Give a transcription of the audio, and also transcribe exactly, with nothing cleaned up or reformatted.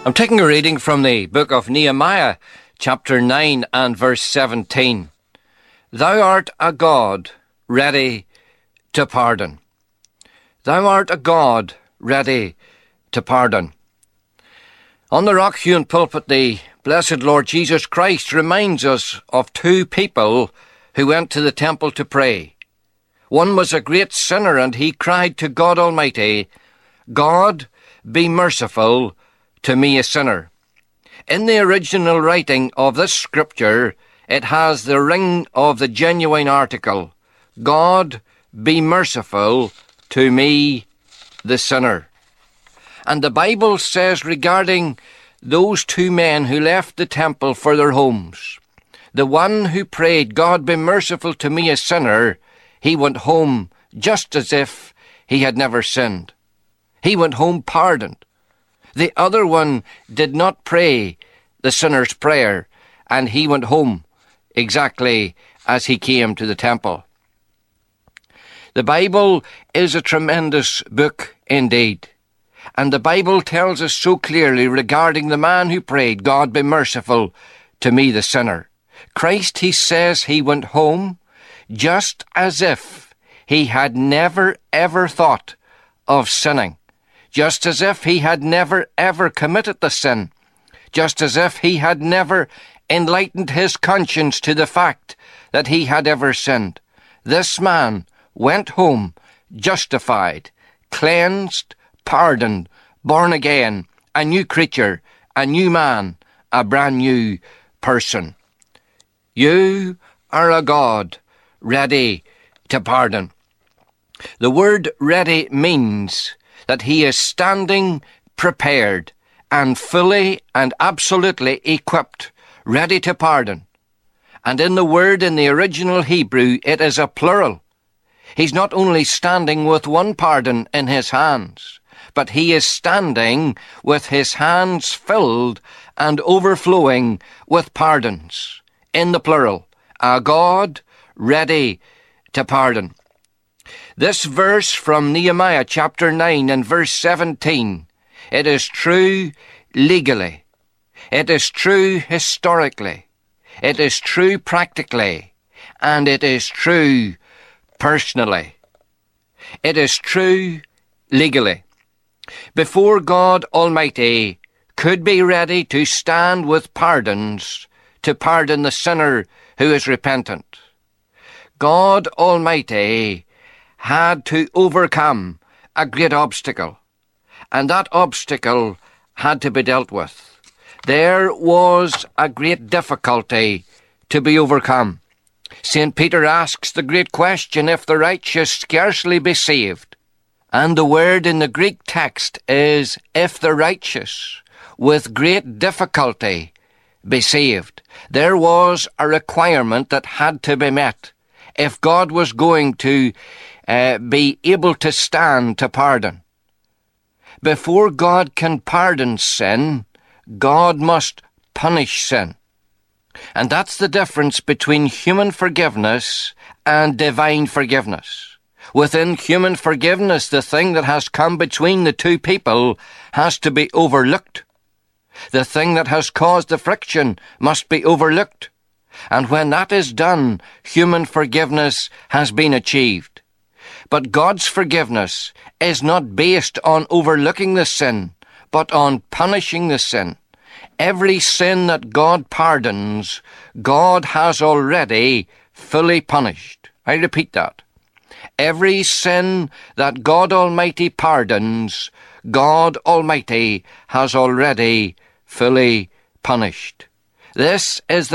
I'm taking a reading from the book of Nehemiah, chapter nine and verse seventeen. Thou art a God ready to pardon. Thou art a God ready to pardon. On the rock-hewn pulpit, the blessed Lord Jesus Christ reminds us of two people who went to the temple to pray. One was a great sinner, and he cried to God Almighty, God, be merciful to me, a sinner. In the original writing of this scripture, it has the ring of the genuine article, God, be merciful to me, the sinner. And the Bible says regarding those two men who left the temple for their homes, the one who prayed, God, be merciful to me, a sinner, he went home just as if he had never sinned. He went home pardoned. The other one did not pray the sinner's prayer, and he went home exactly as he came to the temple. The Bible is a tremendous book indeed, and the Bible tells us so clearly regarding the man who prayed, God, be merciful to me, the sinner. Christ, he says, he went home just as if he had never ever thought of sinning. Just as if he had never ever committed the sin, just as if he had never enlightened his conscience to the fact that he had ever sinned. This man went home justified, cleansed, pardoned, born again, a new creature, a new man, a brand new person. You are a God ready to pardon. The word ready means that he is standing prepared and fully and absolutely equipped, ready to pardon. And in the word in the original Hebrew, it is a plural. He's not only standing with one pardon in his hands, but he is standing with his hands filled and overflowing with pardons. In the plural, a God ready to pardon. This verse from Nehemiah chapter nine and verse seventeen, it is true legally, it is true historically, it is true practically, and it is true personally. It is true legally. Before God Almighty could be ready to stand with pardons to pardon the sinner who is repentant, God Almighty had to overcome a great obstacle, and that obstacle had to be dealt with. There was a great difficulty to be overcome. Saint Peter asks the great question, if the righteous scarcely be saved. And the word in the Greek text is, if the righteous with great difficulty be saved. There was a requirement that had to be met if God was going to uh, be able to stand to pardon. Before God can pardon sin, God must punish sin. And that's the difference between human forgiveness and divine forgiveness. Within human forgiveness, the thing that has come between the two people has to be overlooked. The thing that has caused the friction must be overlooked. And when that is done, human forgiveness has been achieved. But God's forgiveness is not based on overlooking the sin, but on punishing the sin. Every sin that God pardons, God has already fully punished. I repeat that. Every sin that God Almighty pardons, God Almighty has already fully punished. This is the